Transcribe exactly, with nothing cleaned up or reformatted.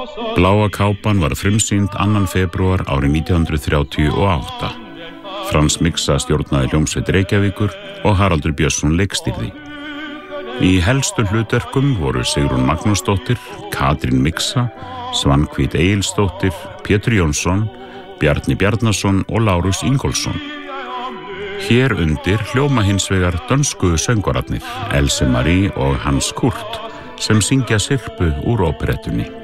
Bláa kápan var frumsýnd annan febrúar árið nítján hundruð þrjátíu og átta. Frans Mixa stjórnaði hljómsveit Reykjavíkur og Haraldur Björnsson leikstýrði. Í helstu hlutverkum voru Sigrún Magnúsdóttir, Katrín Mixa, Svanhvít Egilsdóttir, Pétur Jónsson, Bjarni Bjarnason og Lárus Ingólfsson. Hér undir hljóma hins vegar dönsku söngvararnir Else Marie og Hans Kurt sem syngja Sirpu úr óperettunni.